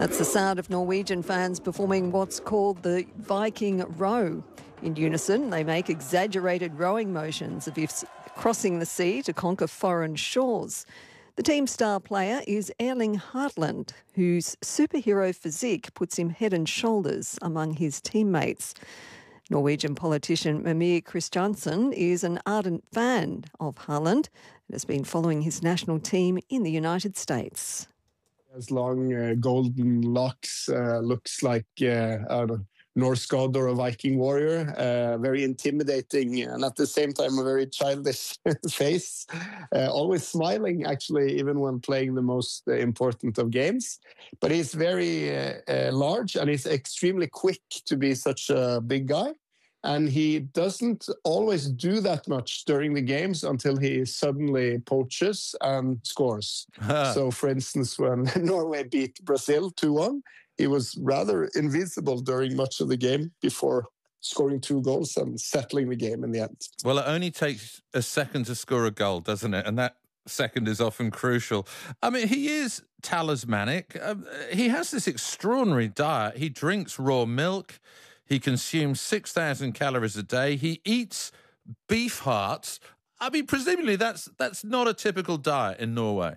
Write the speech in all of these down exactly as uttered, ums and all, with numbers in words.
That's the sound of Norwegian fans performing what's called the Viking row. In unison, they make exaggerated rowing motions as if crossing the sea to conquer foreign shores. The team star player is Erling Hartland, whose superhero physique puts him head and shoulders among his teammates. Norwegian politician Mimir Kristiansen is an ardent fan of Haaland and has been following his national team in the United States. His long uh, golden locks, uh, looks like uh, I don't know, Norse god or a Viking warrior, uh, very intimidating and at the same time a very childish face, uh, always smiling actually even when playing the most uh, important of games. But he's very uh, uh, large and he's extremely quick to be such a big guy. And he doesn't always do that much during the games until he suddenly poaches and scores. So, for instance, when Norway beat Brazil two one, he was rather invisible during much of the game before scoring two goals and settling the game in the end. Well, it only takes a second to score a goal, doesn't it? And that second is often crucial. I mean, he is talismanic. Um, he has this extraordinary diet. He drinks raw milk. He consumes six thousand calories a day. He eats beef hearts. I mean, presumably that's that's not a typical diet in Norway.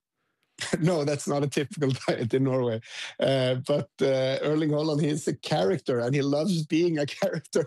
No, that's not a typical diet in Norway. Uh, but uh, Erling Haaland, he's a character and he loves being a character.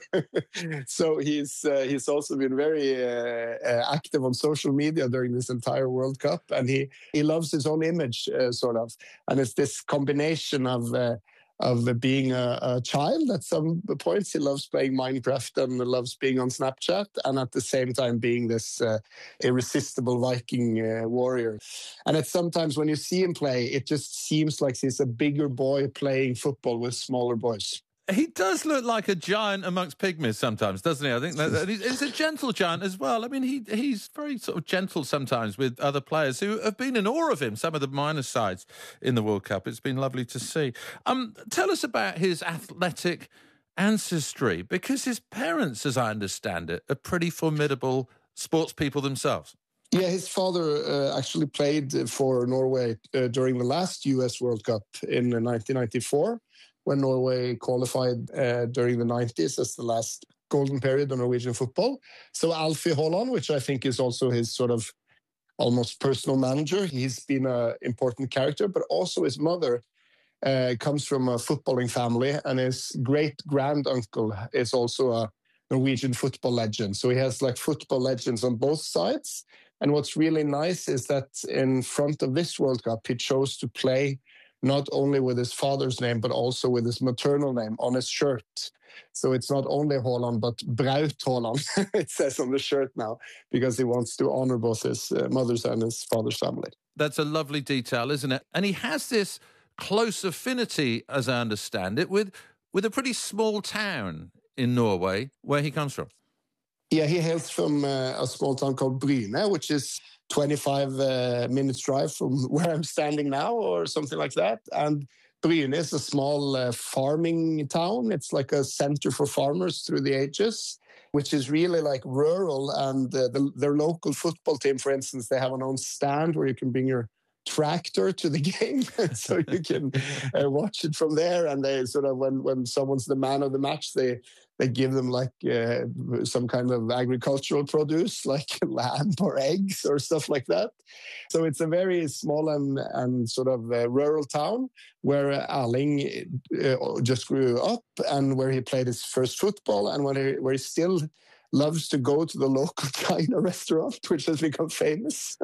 So he's uh, he's also been very uh, uh, active on social media during this entire World Cup. And he, he loves his own image, uh, sort of. And it's this combination of... Uh, of being a, a child at some points. He loves playing Minecraft and loves being on Snapchat, and at the same time being this uh, irresistible Viking uh, warrior. And it's sometimes when you see him play, it just seems like he's a bigger boy playing football with smaller boys. He does look like a giant amongst pygmies sometimes, doesn't he? I think that he's a gentle giant as well. I mean, he he's very sort of gentle sometimes with other players who have been in awe of him, some of the minor sides in the World Cup. It's been lovely to see. Um, tell us about his athletic ancestry, because his parents, as I understand it, are pretty formidable sports people themselves. Yeah, his father uh, actually played for Norway uh, during the last U S World Cup in nineteen ninety-four. When Norway qualified uh, during the nineties as the last golden period of Norwegian football. So Alfie Haaland, which I think is also his sort of almost personal manager, he's been an important character, but also his mother uh, comes from a footballing family, and his great-granduncle is also a Norwegian football legend. So he has like football legends on both sides. And what's really nice is that in front of this World Cup, he chose to play not only with his father's name, but also with his maternal name on his shirt. So it's not only Haaland, but Braut Haaland, it says on the shirt now, because he wants to honor both his uh, mother's and his father's family. That's a lovely detail, isn't it? And he has this close affinity, as I understand it, with, with a pretty small town in Norway where he comes from. Yeah, he hails from uh, a small town called Bryne, which is twenty-five uh, minutes drive from where I'm standing now or something like that. And Bryne is a small uh, farming town. It's like a center for farmers through the ages, which is really like rural. And uh, the, their local football team, for instance, they have an own stand where you can bring your tractor to the game so you can uh, watch it from there. And they sort of, when, when someone's the man of the match, they They give them like uh, some kind of agricultural produce, like lamb or eggs or stuff like that. So it's a very small and, and sort of uh, rural town where uh, Erling uh, just grew up and where he played his first football, and where he, where he still loves to go to the local China restaurant, which has become famous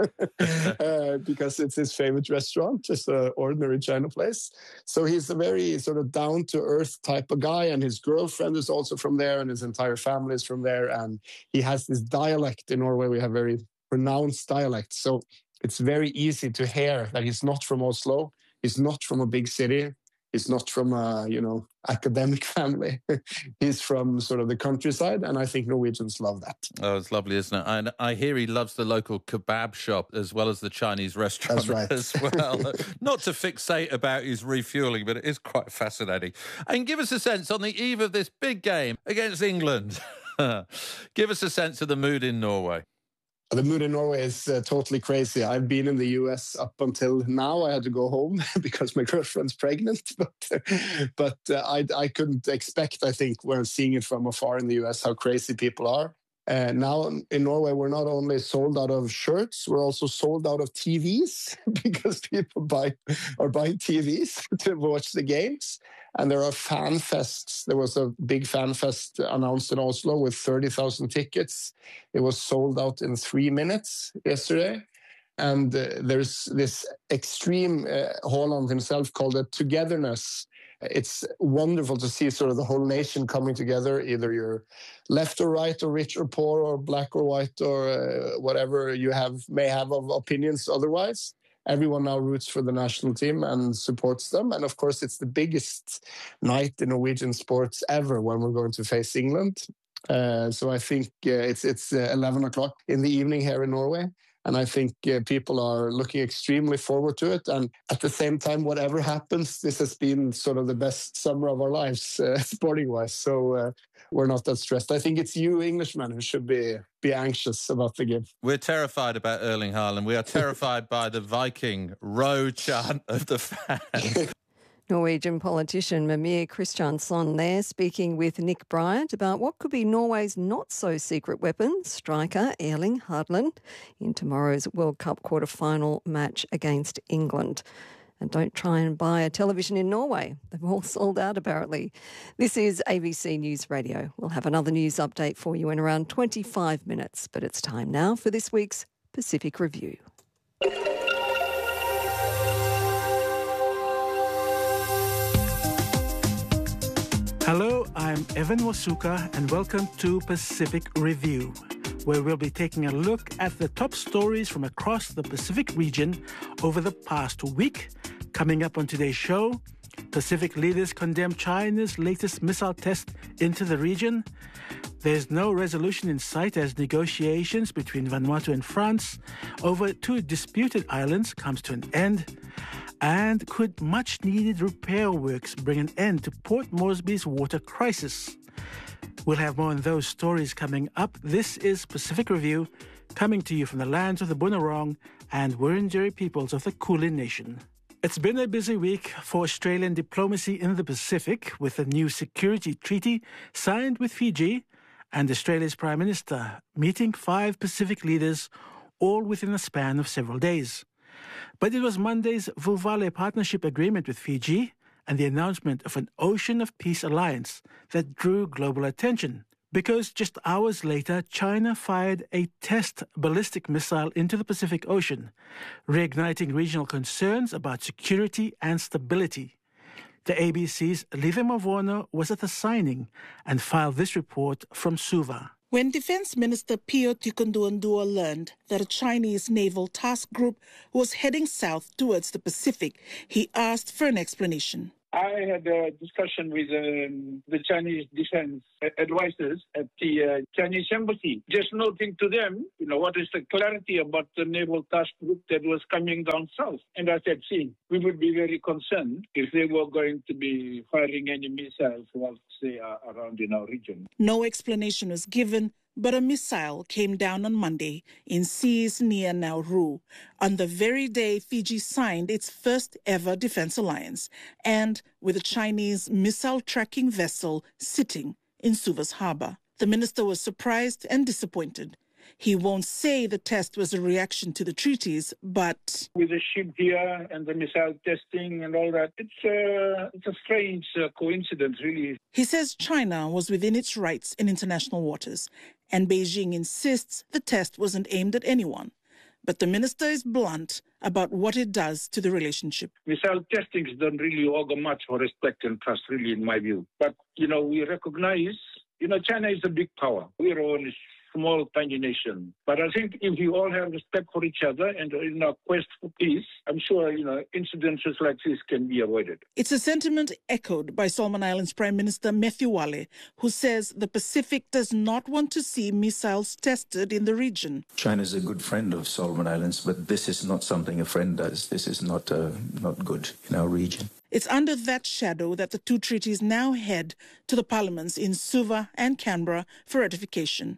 uh, because it's his favorite restaurant, just an ordinary China place. So he's a very sort of down-to-earth type of guy, and his girlfriend is also from there, and his entire family is from there, and he has this dialect. In Norway, we have very pronounced dialects, so it's very easy to hear that he's not from Oslo, he's not from a big city, he's not from a, you know, academic family. He's from sort of the countryside, and I think Norwegians love that. Oh, it's lovely, isn't it? And I hear he loves the local kebab shop as well as the Chinese restaurant. That's right. As well. Not to fixate about his refuelling, but it is quite fascinating. And give us a sense, on the eve of this big game against England, give us a sense of the mood in Norway. The mood in Norway is uh, totally crazy. I've been in the U S up until now. I had to go home because my girlfriend's pregnant. But but uh, I, I couldn't expect, I think, when seeing it from afar in the U S, how crazy people are. Uh, now in Norway, we're not only sold out of shirts, we're also sold out of T Vs because people buy are buying T Vs to watch the games. And there are fan fests. There was a big fan fest announced in Oslo with thirty thousand tickets. It was sold out in three minutes yesterday. And uh, there's this extreme, uh, Haaland himself called it togetherness. It's wonderful to see sort of the whole nation coming together, either you're left or right or rich or poor or black or white or uh, whatever you have may have of opinions otherwise. Everyone now roots for the national team and supports them. And of course, it's the biggest night in Norwegian sports ever when we're going to face England. Uh, so I think uh, it's it's uh, eleven o'clock in the evening here in Norway. And I think uh, people are looking extremely forward to it. And at the same time, whatever happens, this has been sort of the best summer of our lives, uh, sporting-wise. So uh, we're not that stressed. I think it's you Englishmen who should be be anxious about the game. We're terrified about Erling Haaland. We are terrified by the Viking row chant of the fans. Norwegian politician Mimir Kristjansson there speaking with Nick Bryant about what could be Norway's not-so-secret weapon, striker Erling Haaland, in tomorrow's World Cup quarter-final match against England. And don't try and buy a television in Norway. They've all sold out, apparently. This is A B C News Radio. We'll have another news update for you in around twenty-five minutes, but it's time now for this week's Pacific Review. Hello, I'm Evan Wasuka and welcome to Pacific Review, where we'll be taking a look at the top stories from across the Pacific region over the past week. Coming up on today's show, Pacific leaders condemn China's latest missile test into the region. There's no resolution in sight as negotiations between Vanuatu and France over two disputed islands comes to an end. And could much-needed repair works bring an end to Port Moresby's water crisis? We'll have more on those stories coming up. This is Pacific Review, coming to you from the lands of the Bunurong and Wurundjeri peoples of the Kulin Nation. It's been a busy week for Australian diplomacy in the Pacific, with a new security treaty signed with Fiji and Australia's Prime Minister meeting five Pacific leaders, all within a span of several days. But it was Monday's Vulvale Partnership Agreement with Fiji and the announcement of an Ocean of Peace alliance that drew global attention, because just hours later, China fired a test ballistic missile into the Pacific Ocean, reigniting regional concerns about security and stability. The A B C's Live Mavono was at the signing and filed this report from Suva. When Defense Minister Pio Tikonduandua learned that a Chinese naval task group was heading south towards the Pacific, he asked for an explanation. I had a discussion with um, the Chinese defense advisors at the uh, Chinese embassy, just noting to them, you know, what is the clarity about the naval task group that was coming down south. And I said, see, we would be very concerned if they were going to be firing any missiles whilst they are around in our region. No explanation was given, but a missile came down on Monday in seas near Nauru, on the very day Fiji signed its first ever defense alliance, and with a Chinese missile tracking vessel sitting in Suva's harbour. The minister was surprised and disappointed. He won't say the test was a reaction to the treaties, but... With the ship here and the missile testing and all that, it's, uh, it's a strange uh, coincidence, really. He says China was within its rights in international waters, and Beijing insists the test wasn't aimed at anyone. But the minister is blunt about what it does to the relationship. Missile testings don't really augur much for respect and trust, really, in my view. But, you know, we recognize, you know, China is a big power. We're only small, tiny nation. But I think if we all have respect for each other and in our quest for peace, I'm sure, you know, incidences like this can be avoided. It's a sentiment echoed by Solomon Islands Prime Minister Matthew Wale, who says the Pacific does not want to see missiles tested in the region. China is a good friend of Solomon Islands, but this is not something a friend does. This is not, uh, not good in our region. It's under that shadow that the two treaties now head to the parliaments in Suva and Canberra for ratification.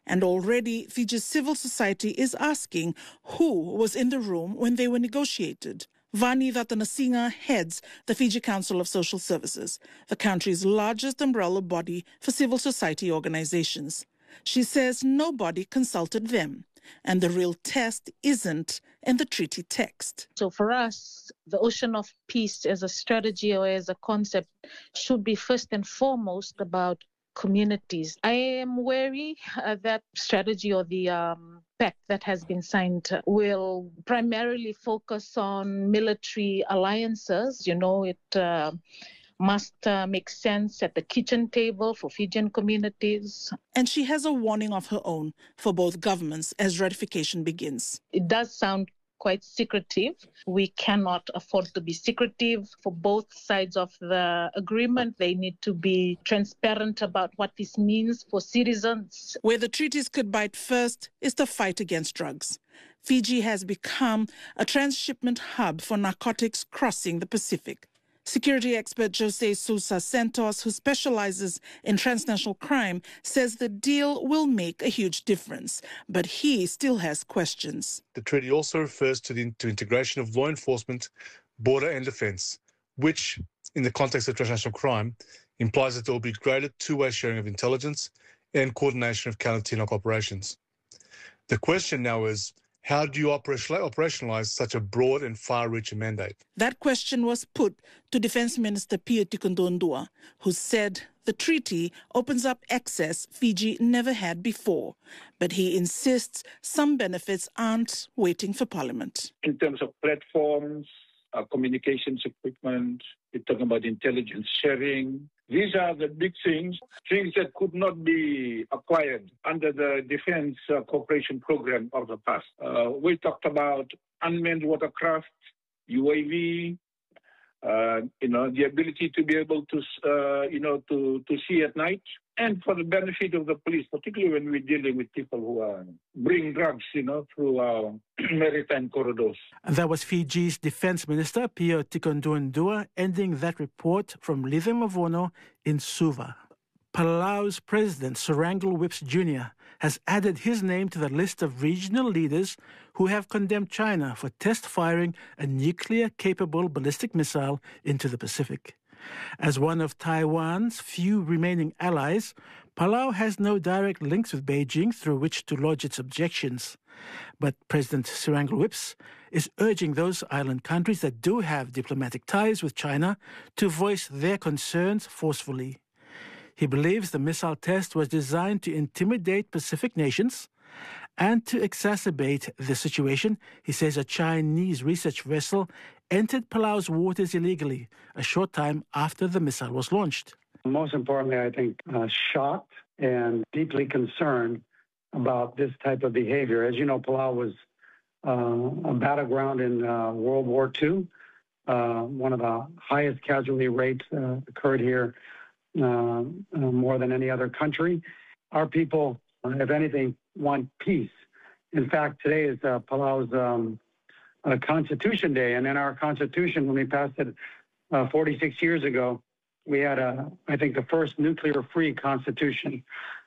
And already Fiji's civil society is asking who was in the room when they were negotiated. Vani Ratanasinga heads the Fiji Council of Social Services, the country's largest umbrella body for civil society organizations. She says nobody consulted them, and the real test isn't in the treaty text. So for us, the Ocean of Peace as a strategy or as a concept should be first and foremost about communities. I am wary uh, that strategy or the um, pact that has been signed will primarily focus on military alliances. You know, it uh, must uh, make sense at the kitchen table for Fijian communities. And she has a warning of her own for both governments as ratification begins. It does sound quite secretive. We cannot afford to be secretive for both sides of the agreement. They need to be transparent about what this means for citizens. Where the treaties could bite first is the fight against drugs. Fiji has become a transshipment hub for narcotics crossing the Pacific. Security expert Jose Sousa Santos, who specializes in transnational crime, says the deal will make a huge difference, but he still has questions. The treaty also refers to the to integration of law enforcement, border and defence, which, in the context of transnational crime, implies that there will be greater two-way sharing of intelligence and coordination of counter-T N O C operations. The question now is, how do you operationalize such a broad and far-reaching mandate? That question was put to Defence Minister Pio Tikondondua, who said the treaty opens up access Fiji never had before. But he insists some benefits aren't waiting for Parliament. In terms of platforms, uh, communications equipment, we're talking about intelligence sharing. These are the big things, things that could not be acquired under the Defence uh, Cooperation Program of the past. Uh, we talked about unmanned watercraft, U A V, uh, you know, the ability to be able to, uh, you know, to, to see at night, and for the benefit of the police, particularly when we're dealing with people who are bring drugs, you know, through our maritime corridors. And that was Fiji's Defence Minister, Pio Tikondondua, ending that report from Lithe Mavono in Suva. Palau's President, Surangul Whips Junior, has added his name to the list of regional leaders who have condemned China for test firing a nuclear-capable ballistic missile into the Pacific. As one of Taiwan's few remaining allies, Palau has no direct links with Beijing through which to lodge its objections. But President Surangul Whips is urging those island countries that do have diplomatic ties with China to voice their concerns forcefully. He believes the missile test was designed to intimidate Pacific nations and to exacerbate the situation. He says a Chinese research vessel entered Palau's waters illegally a short time after the missile was launched. Most importantly, I think, uh, shocked and deeply concerned about this type of behavior. As you know, Palau was uh, a battleground in uh, World War Two. Uh, one of the highest casualty rates uh, occurred here uh, uh, more than any other country. Our people, uh, if anything, want peace. In fact, today is uh, Palau's um, uh, Constitution Day, and in our Constitution, when we passed it uh, forty-six years ago, we had, a, I think, the first nuclear-free constitution.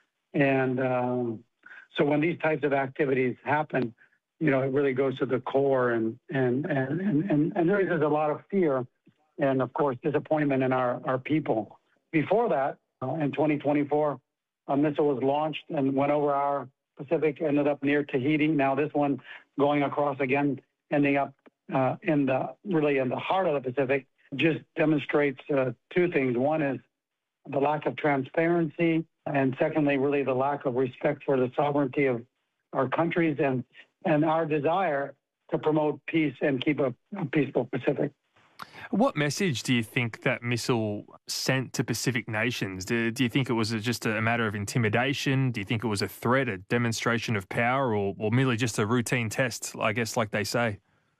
And um, so when these types of activities happen, you know, it really goes to the core, and and and and, and, and there is a lot of fear and, of course, disappointment in our, our people. Before that, uh, in twenty twenty-four, a missile was launched and went over our Pacific, ended up near Tahiti. Now this one going across again, ending up uh, in the really in the heart of the Pacific, just demonstrates uh, two things. One is the lack of transparency, and secondly, really the lack of respect for the sovereignty of our countries and and our desire to promote peace and keep a, a peaceful Pacific. What message do you think that missile sent to Pacific nations? Do, do you think it was just a matter of intimidation? Do you think it was a threat, a demonstration of power, or, or merely just a routine test, I guess, like they say?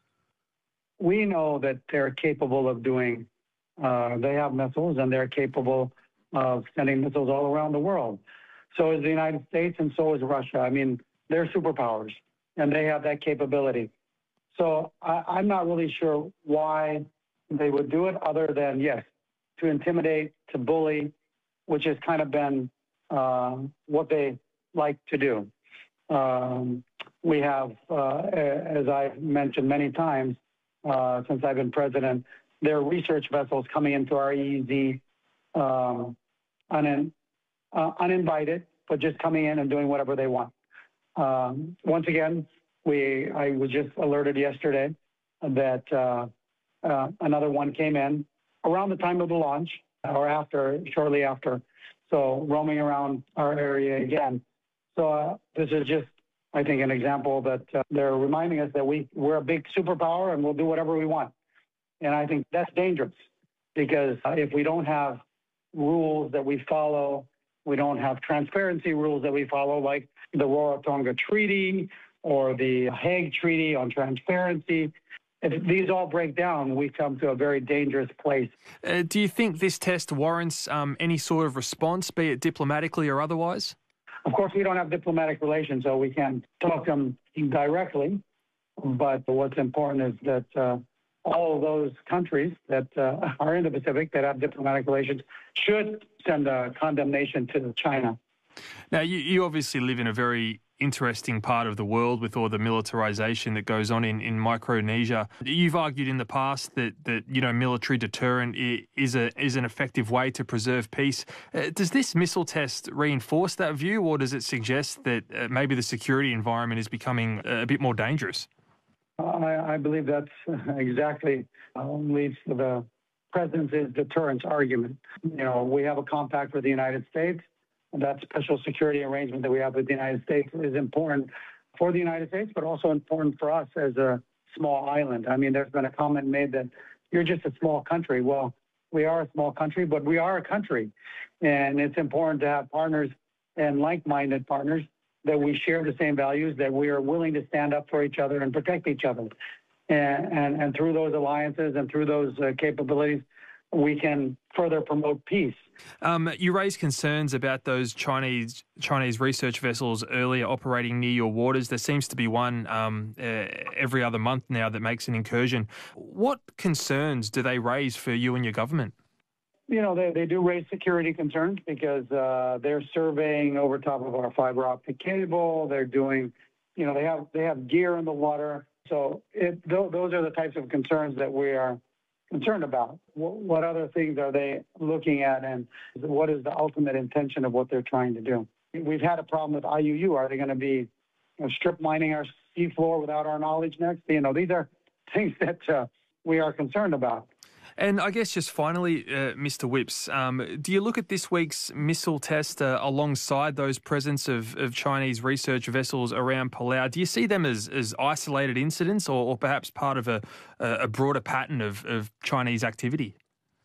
We know that they're capable of doing, uh, they have missiles, and they're capable of sending missiles all around the world. So is the United States, and so is Russia. I mean, they're superpowers, and they have that capability. So I, I'm not really sure why they would do it, other than, yes, to intimidate, to bully, which has kind of been uh, what they like to do. Um, we have, uh, as I've mentioned many times uh, since I've been president, there are research vessels coming into our E E Z um, un- uh, uninvited, but just coming in and doing whatever they want. Um, once again, we I was just alerted yesterday that uh, uh, another one came in around the time of the launch or after, shortly after. So roaming around our area again. So uh, this is just, I think, an example that uh, they're reminding us that we, we're a big superpower and we'll do whatever we want. And I think that's dangerous because uh, if we don't have rules that we follow, we don't have transparency rules that we follow, like the Rarotonga Treaty or the Hague Treaty on transparency. If these all break down, we come to a very dangerous place. Uh, do you think this test warrants um, any sort of response, be it diplomatically or otherwise? Of course, we don't have diplomatic relations, so we can't talk to them directly. But what's important is that uh, all of those countries that uh, are in the Pacific that have diplomatic relations should send a condemnation to China. Now, you, you obviously live in a very interesting part of the world with all the militarization that goes on in, in Micronesia. You've argued in the past that, that you know military deterrent is a is an effective way to preserve peace. Uh, does this missile test reinforce that view, or does it suggest that uh, maybe the security environment is becoming a bit more dangerous? I, I believe that's exactly uh, leads to the president's deterrence argument. You know, we have a compact with the United States. That special security arrangement that we have with the United States is important for the United States, but also important for us as a small island. I mean, there's been a comment made that you're just a small country. Well, we are a small country, but we are a country. And it's important to have partners and like-minded partners that we share the same values, that we are willing to stand up for each other and protect each other. And, and, and through those alliances and through those uh, capabilities, we can further promote peace. Um, you raised concerns about those Chinese Chinese research vessels earlier operating near your waters. There seems to be one um, uh, every other month now that makes an incursion. What concerns do they raise for you and your government? You know, they, they do raise security concerns because uh, they're surveying over top of our fiber optic cable. They're doing, you know, they have they have gear in the water. So it, th- those are the types of concerns that we are concerned about. What other things are they looking at, and what is the ultimate intention of what they're trying to do? We've had a problem with I U U. Are they going to be you know, strip mining our seafloor without our knowledge next? You know, these are things that uh, we are concerned about. And I guess just finally, uh, Mister Whipps, um, do you look at this week's missile test uh, alongside those presence of, of Chinese research vessels around Palau? Do you see them as, as isolated incidents or, or perhaps part of a, a broader pattern of, of Chinese activity?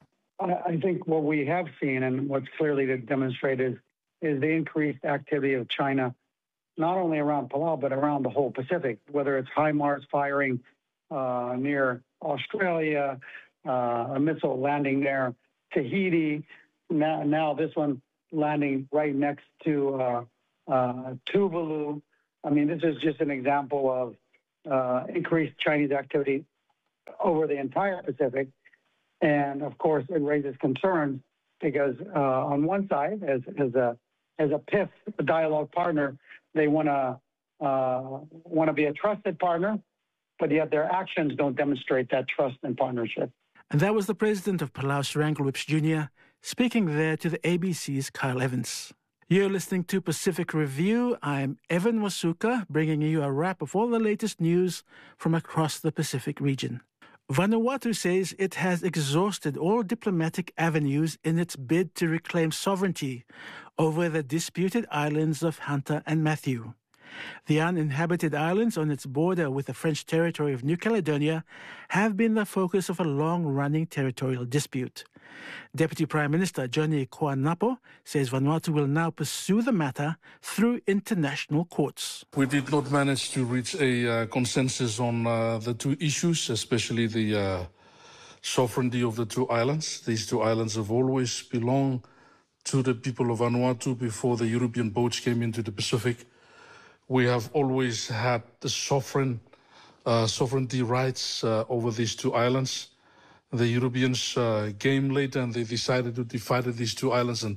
I think what we have seen and what's clearly demonstrated is, is the increased activity of China, not only around Palau, but around the whole Pacific, whether it's HIMARS firing uh, near Australia, Uh, a missile landing there, Tahiti, now, now this one landing right next to uh, uh, Tuvalu. I mean, this is just an example of uh, increased Chinese activity over the entire Pacific. And of course, it raises concerns because uh, on one side, as, as a as a P I F, a dialogue partner, they want to uh, want to be a trusted partner, but yet their actions don't demonstrate that trust and partnership. And that was the president of Palau, Sir Ankle Whipps Junior, speaking there to the A B C's Kyle Evans. You're listening to Pacific Review. I'm Evan Wasuka, bringing you a wrap of all the latest news from across the Pacific region. Vanuatu says it has exhausted all diplomatic avenues in its bid to reclaim sovereignty over the disputed islands of Hunter and Matthew. The uninhabited islands on its border with the French territory of New Caledonia have been the focus of a long-running territorial dispute. Deputy Prime Minister Johnny Koanapo says Vanuatu will now pursue the matter through international courts. We did not manage to reach a uh, consensus on uh, the two issues, especially the uh, sovereignty of the two islands. These two islands have always belonged to the people of Vanuatu before the European boats came into the Pacific. We have always had the sovereign uh, sovereignty rights uh, over these two islands. The Europeans uh, came later and they decided to divide these two islands, and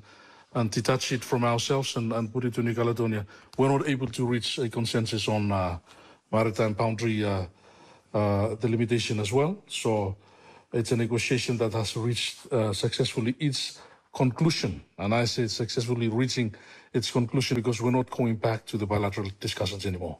and detach it from ourselves and, and put it to New Caledonia. We're not able to reach a consensus on uh, maritime boundary uh, uh, delimitation as well. So it's a negotiation that has reached uh, successfully its conclusion. And I say it's successfully reaching its conclusion because we're not going back to the bilateral discussions anymore.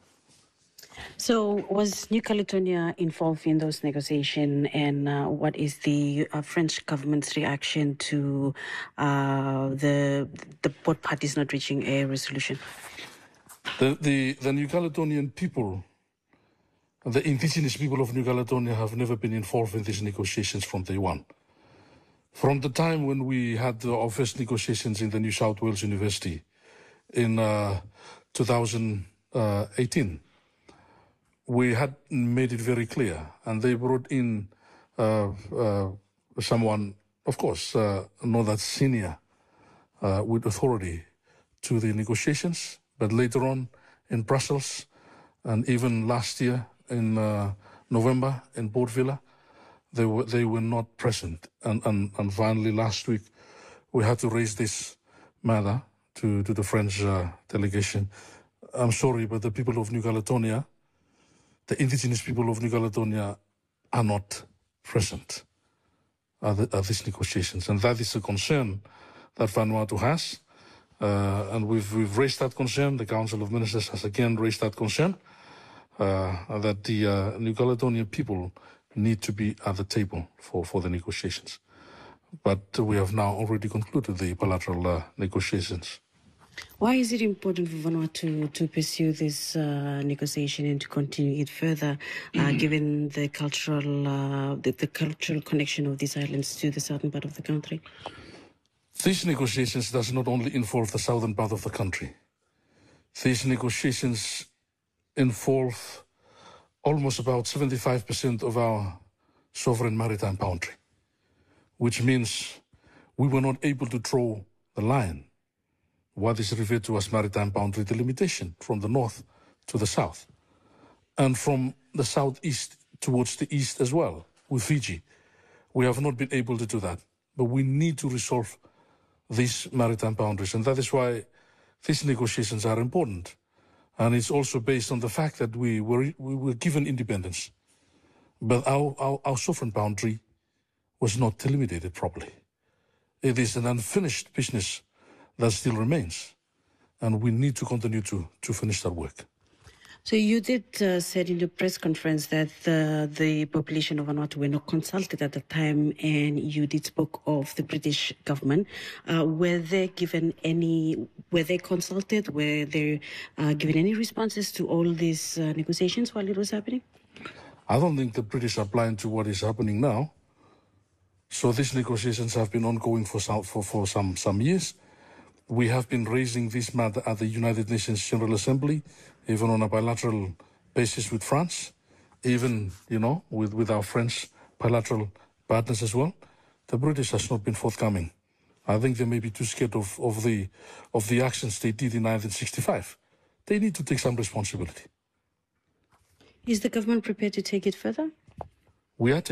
So was New Caledonia involved in those negotiations, and uh, what is the uh, French government's reaction to uh, the, the both parties not reaching a resolution? The, the, the New Caledonian people, the indigenous people of New Caledonia have never been involved in these negotiations from day one. From the time when we had our first negotiations in the New South Wales University in uh, two thousand eighteen, we had made it very clear, and they brought in uh, uh, someone, of course, uh, not that senior uh, with authority to the negotiations, but later on in Brussels, and even last year in uh, November in Port Vila, they were they were not present. And, and, and finally, last week, we had to raise this matter to, to the French uh, delegation. I'm sorry, but the people of New Caledonia, the indigenous people of New Caledonia, are not present at, the, at these negotiations. And that is a concern that Vanuatu has. Uh, and we've, we've raised that concern. The Council of Ministers has again raised that concern, uh, that the uh, New Caledonian people need to be at the table for, for the negotiations. But we have now already concluded the bilateral uh, negotiations. Why is it important for Vanuatu to pursue this uh, negotiation and to continue it further, uh, mm-hmm. given the cultural uh, the, the cultural connection of these islands to the southern part of the country? These negotiations does not only involve the southern part of the country. These negotiations involve almost about seventy-five percent of our sovereign maritime boundary, which means we were not able to draw the line, what is referred to as maritime boundary delimitation, from the north to the south, and from the southeast towards the east as well, with Fiji. We have not been able to do that, but we need to resolve these maritime boundaries, and that is why these negotiations are important. And it's also based on the fact that we were, we were given independence, but our, our, our sovereign boundary was not delimited properly. It is an unfinished business that still remains, and we need to continue to, to finish that work. So you did uh, said in the press conference that the, the population of Vanuatu were not consulted at the time, and you did spoke of the British government. Uh, were they given any, were they consulted? Were they uh, given any responses to all these uh, negotiations while it was happening? I don't think the British are blind to what is happening now. So these negotiations have been ongoing for some, for, for some, some years. We have been raising this matter at the United Nations General Assembly, even on a bilateral basis with France, even, you know, with, with our French bilateral partners as well. The British has not been forthcoming. I think they may be too scared of, of, the, of the actions they did in nineteen sixty-five. They need to take some responsibility. Is the government prepared to take it further? We are